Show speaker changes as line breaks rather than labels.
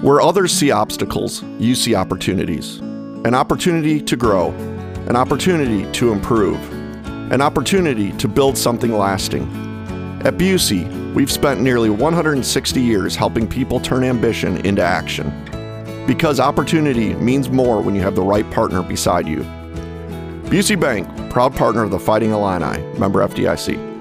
Where others see obstacles, you see opportunities. An opportunity to grow, an opportunity to improve, an opportunity to build something lasting. At Busey, we've spent nearly 160 years helping people turn ambition into action. Because opportunity means more when you have the right partner beside you. Busey Bank, proud partner of the Fighting Illini, member FDIC.